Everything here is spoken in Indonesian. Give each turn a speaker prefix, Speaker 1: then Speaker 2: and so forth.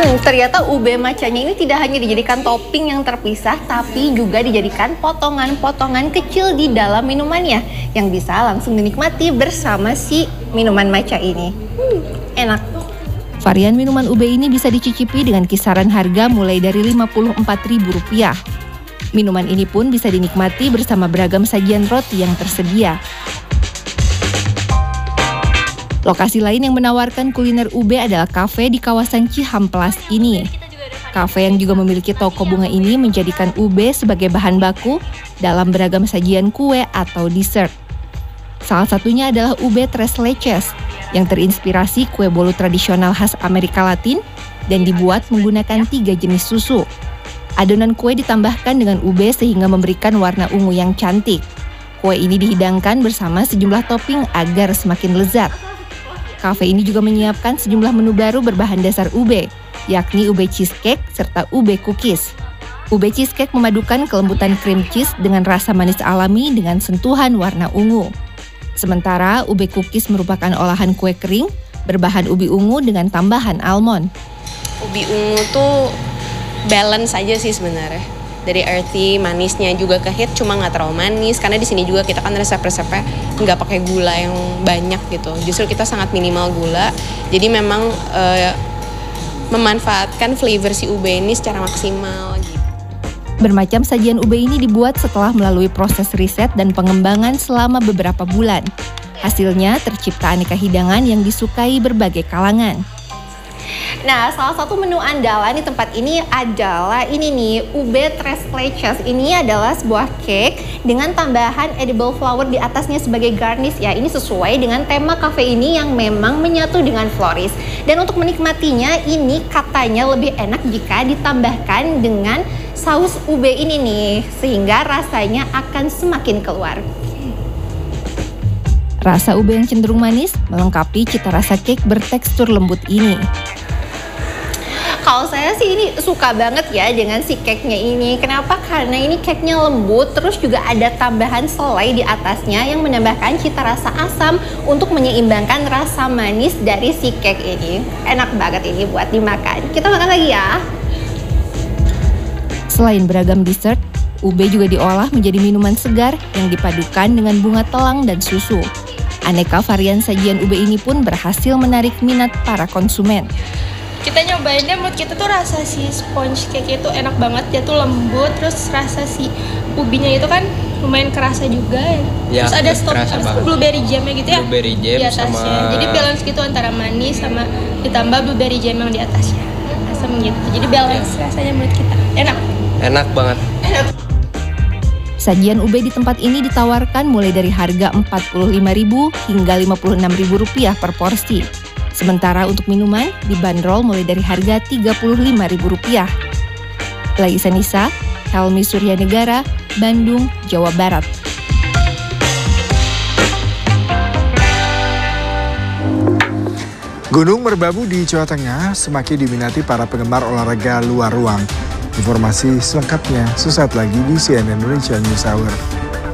Speaker 1: Ternyata ube macanya ini tidak hanya dijadikan topping yang terpisah, tapi juga dijadikan potongan-potongan kecil di dalam minumannya yang bisa langsung dinikmati bersama si minuman matcha ini. Enak.
Speaker 2: Varian minuman ube ini bisa dicicipi dengan kisaran harga mulai dari Rp54.000. Minuman ini pun bisa dinikmati bersama beragam sajian roti yang tersedia. Lokasi lain yang menawarkan kuliner ube adalah kafe di kawasan Cihampelas ini. Kafe yang juga memiliki toko bunga ini menjadikan ube sebagai bahan baku dalam beragam sajian kue atau dessert. Salah satunya adalah ube tres leches yang terinspirasi kue bolu tradisional khas Amerika Latin dan dibuat menggunakan 3 jenis susu. Adonan kue ditambahkan dengan ube sehingga memberikan warna ungu yang cantik. Kue ini dihidangkan bersama sejumlah topping agar semakin lezat. Kafe ini juga menyiapkan sejumlah menu baru berbahan dasar ube, yakni ube cheesecake serta ube cookies. Ube cheesecake memadukan kelembutan cream cheese dengan rasa manis alami dengan sentuhan warna ungu. Sementara ube cookies merupakan olahan kue kering berbahan ubi ungu dengan tambahan almond.
Speaker 3: Ubi ungu tuh balance aja sih sebenarnya. Dari earthy, manisnya juga ke hit, cuma nggak terlalu manis. Karena di sini juga kita kan resep-resepnya nggak pakai gula yang banyak gitu. Justru kita sangat minimal gula. Jadi memang memanfaatkan flavor si ube ini secara maksimal gitu.
Speaker 2: Bermacam sajian ube ini dibuat setelah melalui proses riset dan pengembangan selama beberapa bulan. Hasilnya tercipta aneka hidangan yang disukai berbagai kalangan.
Speaker 1: Nah, salah satu menu andalan di tempat ini adalah ini nih, ube tres leches. Ini adalah sebuah cake dengan tambahan edible flower di atasnya sebagai garnish ya. Ini sesuai dengan tema cafe ini yang memang menyatu dengan floris. Dan untuk menikmatinya ini katanya lebih enak jika ditambahkan dengan saus ube ini nih, sehingga rasanya akan semakin keluar.
Speaker 2: Rasa ube yang cenderung manis melengkapi cita rasa cake bertekstur lembut ini.
Speaker 1: Kalau saya sih ini suka banget ya dengan si cake-nya ini. Kenapa? Karena ini cake-nya lembut, terus juga ada tambahan selai di atasnya yang menambahkan cita rasa asam untuk menyeimbangkan rasa manis dari si cake ini. Enak banget ini buat dimakan. Kita makan lagi ya.
Speaker 2: Selain beragam dessert, ube juga diolah menjadi minuman segar yang dipadukan dengan bunga telang dan susu. Aneka varian sajian ube ini pun berhasil menarik minat para konsumen.
Speaker 4: Kita nyobainnya, menurut kita tuh rasa si sponge cake itu enak banget, dia tuh lembut, terus rasa si ubinya itu kan lumayan kerasa juga ya. Terus ada blueberry jamnya gitu ya,
Speaker 5: blueberry jam
Speaker 4: di atasnya.
Speaker 5: sama...
Speaker 4: Jadi balance gitu antara manis sama ditambah blueberry jam yang di atasnya, asam gitu. Jadi balance rasanya menurut kita enak
Speaker 5: banget.
Speaker 2: Sajian ube di tempat ini ditawarkan mulai dari harga Rp45.000 hingga Rp56.000 per porsi. Sementara untuk minuman dibanderol mulai dari harga Rp35.000. Laisa Nisa, Helmi Suryanegara, Bandung, Jawa Barat.
Speaker 6: Gunung Merbabu di Jawa Tengah semakin diminati para penggemar olahraga luar ruang. Informasi selengkapnya sesaat lagi di CNN Indonesia News Hour.